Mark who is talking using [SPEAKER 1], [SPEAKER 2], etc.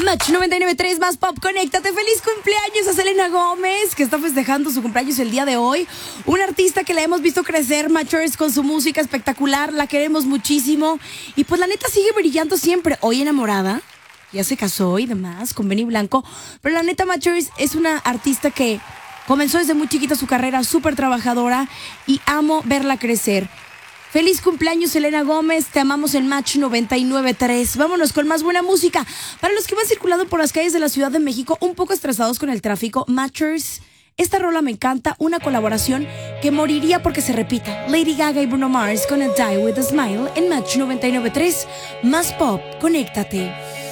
[SPEAKER 1] Match 99.3 Más Pop, conéctate. Feliz cumpleaños a Selena Gómez, que está festejando su cumpleaños el día de hoy. Una artista que la hemos visto crecer, Matchers, con su música espectacular. La queremos muchísimo. Y pues la neta sigue brillando siempre. Hoy enamorada, ya se casó y demás con Benny Blanco. Pero la neta, Matchers, es una artista que comenzó desde muy chiquita su carrera, súper trabajadora. Y amo verla crecer. Feliz cumpleaños, Selena Gómez. Te amamos en Match 99.3. Vámonos con más buena música. Para los que van circulando por las calles de la Ciudad de México, un poco estresados con el tráfico, Matchers, esta rola me encanta. Una colaboración que moriría porque se repita. Lady Gaga y Bruno Mars con A Die With A Smile en Match 99.3. Más Pop, conéctate.